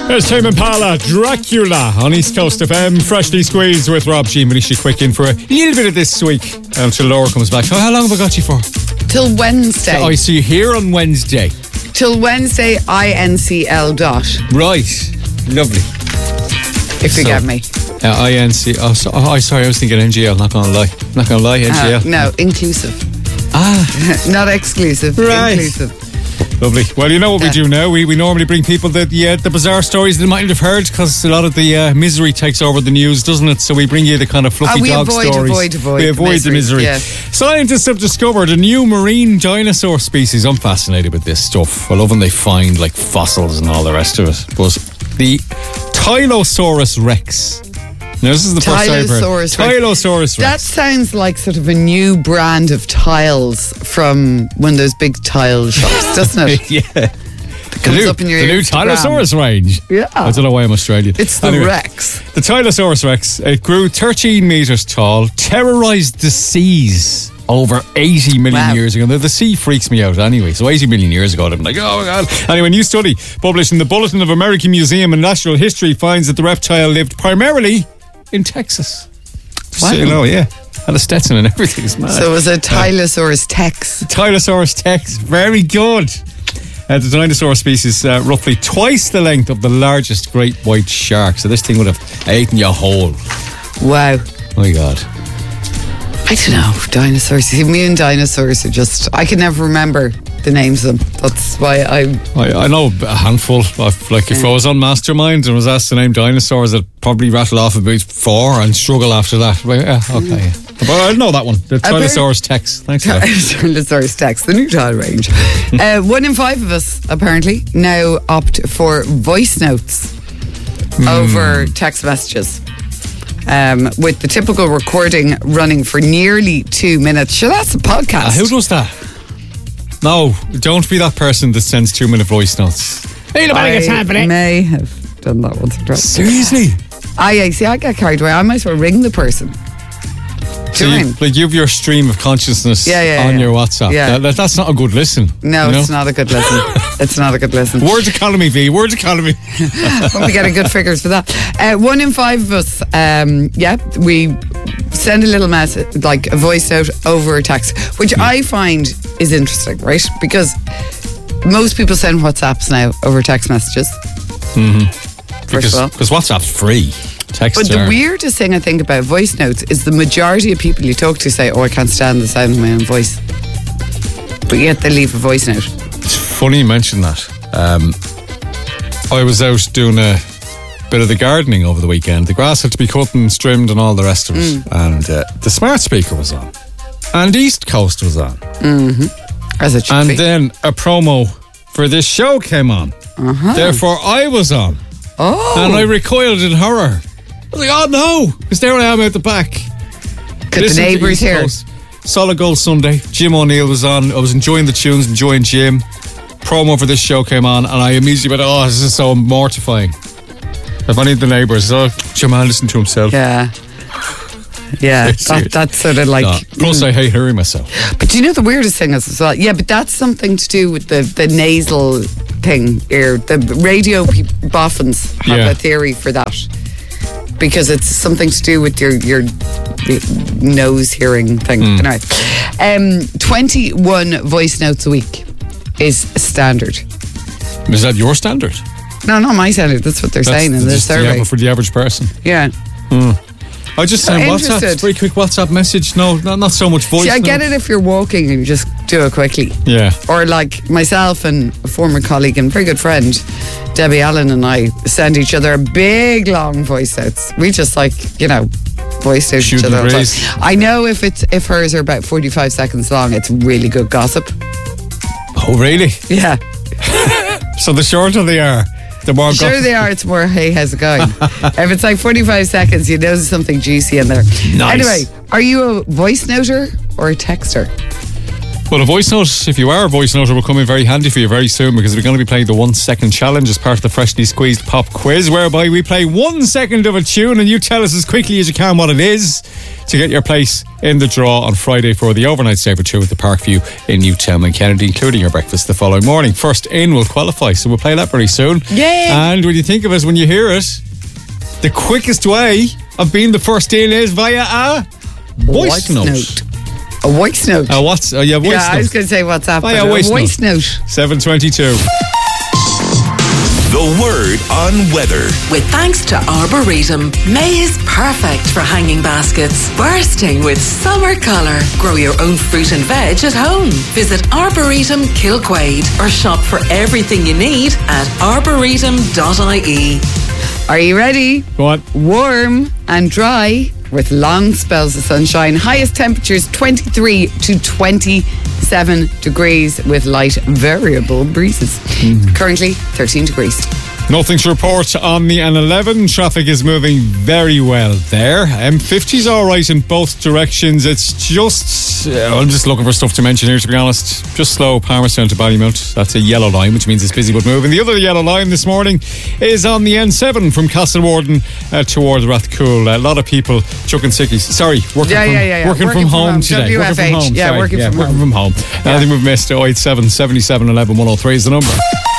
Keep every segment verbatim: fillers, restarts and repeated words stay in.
There's Tame Impala, Dracula on East Coast F M, freshly squeezed with Rob G. Manisha quick in for a little bit of this week until Laura comes back. Oh, how long have I got you for? Till Wednesday. Oh, I see you here on Wednesday. Till Wednesday, I N C L dot. Right, lovely. If you So, get me. Uh, I N C. Oh, so, oh, sorry, I was thinking N G L. Not gonna lie. Not gonna lie, N G L. Uh, no, inclusive. Ah, Not exclusive. Right. Inclusive. lovely. Well, you know what we Yeah. do now. We we normally bring people the the, uh, the bizarre stories they mightn't have heard because a lot of the uh, misery takes over the news, doesn't it? So we bring you the kind of fluffy Uh, we dog avoid, stories. avoid, avoid we the avoid the misery, misery. yeah. Scientists have discovered a new marine dinosaur species. I'm fascinated with this stuff. I love when they find like fossils and all the rest of it. But the Tylosaurus rex. Now, this is the first I've heard. Tylosaurus rex. Tylosaurus That rex. sounds like sort of a new brand of tiles from one of those big tile shops, doesn't it? Yeah. It comes the new, up in your the new Instagram. Tylosaurus range. Yeah. I don't know why I'm Australian. It's the Anyway, Rex. The Tylosaurus rex. It grew thirteen metres tall, terrorised the seas over eighty million Wow. years ago. Now, the sea freaks me out anyway. So eighty million years ago, I'm like, oh my God. Anyway, a new study published in the Bulletin of American Museum and Natural History finds that the reptile lived primarily in Texas. Just so Wow. you know, yeah. And a Stetson and everything. It's mad. So it was a Tylosaurus tex. Tylosaurus tex. Very good. Uh, the dinosaur species uh, roughly twice the length of the largest great white shark. So this thing would have eaten you whole. Wow. My God. I don't know. Dinosaurs. See, me and dinosaurs are just. I can never remember the names of them. That's why I. I, I know a handful. Of, like if I was on Mastermind and was asked to name dinosaurs, I'd probably rattle off about four and struggle after that. But, yeah, okay. But I know that one. The Tylosaurus tex. Thanks for that. Tylosaurus tex, the new tile range. uh, one in five of us, apparently, now opt for voice notes over text messages. Um, with the typical recording running for nearly two minutes. Sure, that's a podcast. Uh, who does that? No, don't be that person that sends two minute voice notes. Hey, I may have done that once or twice. Seriously? I, I see, I get carried away. I might as well ring the person. So Do you know you, what I mean? like you have your stream of consciousness Yeah, yeah, on yeah. your WhatsApp. Yeah. That, that- that's not a good listen. No, you know? it's not a good listen. It's not a good listen. Word economy, V. Word economy. Won't be getting good figures for that. Uh, one in five of us, um, yeah, we send a little message, like a voice note over text, which I find is interesting, right? Because most people send WhatsApps now over text messages. Because First of all. because WhatsApp's free. Text But the are- weirdest thing I think about voice notes is the majority of people you talk to say, oh, I can't stand the sound of my own voice. But yet they leave a voice note. It's funny you mention that. Um, I was out doing a bit of the gardening over the weekend. The grass had to be cut and trimmed and all the rest of it. And uh, the smart speaker was on. And East Coast was on. As it should And be. then a promo for this show came on. Therefore, I was on. oh, And I recoiled in horror. I was like, oh no, because there I am out the back. got the Listen to neighbours East here. Coast. Solid Gold Sunday. Jim O'Neill was on. I was enjoying the tunes, enjoying Jim. Promo for this show came on, and I immediately went, oh, this is so mortifying. If any of the neighbours, oh, your man listened to himself. Yeah. Yeah, that, Serious. that's sort of like. No. Plus, I hate hearing myself. But do you know the weirdest thing is as well? Yeah, but that's something to do with the, the nasal thing here. The radio pe- boffins have Yeah. a theory for that. Because it's something to do with your your nose hearing thing. Hmm. Anyway, um, twenty-one voice notes a week is standard. Is that your standard? No, not my standard. That's what they're That's saying in the just the survey. aver- for the average person. Yeah. I just So send WhatsApp. interested. Very quick WhatsApp message. No, not, not so much voice. See, I get notes. it if you're walking and you just do it quickly. Yeah. Or like myself and a former colleague and very good friend, Debbie Allen, and I send each other big long voice notes. We just like, you know, voice note Shoot each other. the all the time. breeze. I know if it's if hers are about forty-five seconds long, it's really good gossip. Oh, really? Yeah. So the shorter they are, the more Sure gossip- they are, it's more, hey, how's it going? If it's like forty-five seconds, you know there's something juicy in there. Nice. Anyway, are you a voice noter or a texter? Well, a voice note, if you are a voice noter, will come in very handy for you very soon, because we're going to be playing the one second challenge as part of the freshly squeezed pop quiz, whereby we play one second of a tune and you tell us as quickly as you can what it is to get your place in the draw on Friday for the overnight stay for two at the Parkview in Newtown and Kennedy, including your breakfast the following morning. First in will qualify, so we'll play that very soon. Yay! And when you think of us, when you hear it, the quickest way of being the first in is via a voice, voice note. note. A voice note. A what's? Oh, yeah, voice yeah, note. I was going to say WhatsApp. Via but voice a voice note. note. seven twenty-two. The word on weather. With thanks to Arboretum, May is perfect for hanging baskets, bursting with summer colour. Grow your own fruit and veg at home. Visit Arboretum Kilquade or shop for everything you need at arboretum dot I E. Are you ready? Go on. Warm and dry with long spells of sunshine. Highest temperatures twenty-three to twenty-seven degrees with light variable breezes. Mm. Currently thirteen degrees. Nothing to report on the N eleven. Traffic is moving very well there. M fifty's all right in both directions. It's just, uh, I'm just looking for stuff to mention here, to be honest. Just slow, Palmerstown to Ballymount. That's a yellow line, which means it's busy but moving. The other yellow line this morning is on the N seven from Castlewarden uh, towards Rathcoole. A lot of people chucking sickies. Sorry, working, yeah, from, yeah, yeah, yeah. working, working from, from home, home today. W F H. Working from home. Yeah, Sorry. working yeah, from working home. from home. Yeah. Anything we've missed, oh eight seven, seventy-seven, eleven, one oh three is the number.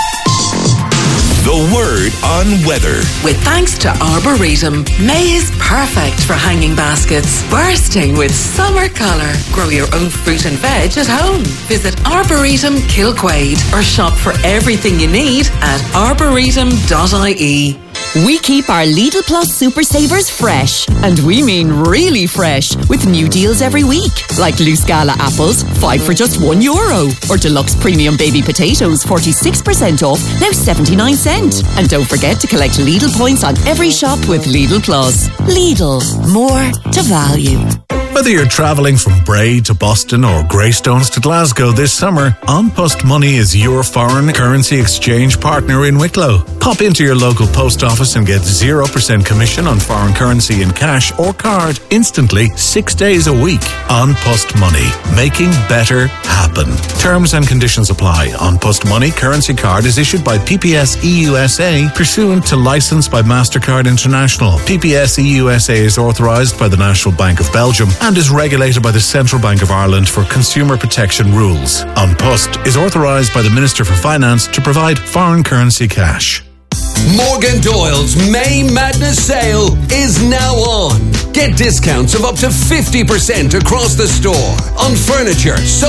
The word on weather. With thanks to Arboretum, May is perfect for hanging baskets, bursting with summer colour. Grow your own fruit and veg at home. Visit Arboretum Kilquade or shop for everything you need at arboretum dot I E. We keep our Lidl Plus Super Savers fresh, and we mean really fresh, with new deals every week, like loose Gala apples, five for just one euro, or deluxe premium baby potatoes, forty-six percent off, now seventy-nine cent. And don't forget to collect Lidl points on every shop with Lidl Plus. Lidl, more to value. Whether you're travelling from Bray to Boston or Greystones to Glasgow this summer, An Post Money is your foreign currency exchange partner in Wicklow. Pop into your local post office and get zero percent commission on foreign currency in cash or card instantly six days a week. An Post Money, making better happen. Terms and conditions apply. An Post Money currency card is issued by P P S E U S A pursuant to license by MasterCard International. P P S E U S A is authorised by the National Bank of Belgium and is regulated by the Central Bank of Ireland for consumer protection rules. An Post is authorised by the Minister for Finance to provide foreign currency cash. Morgan Doyle's May Madness Sale is now on. Get discounts of up to fifty percent across the store on furniture,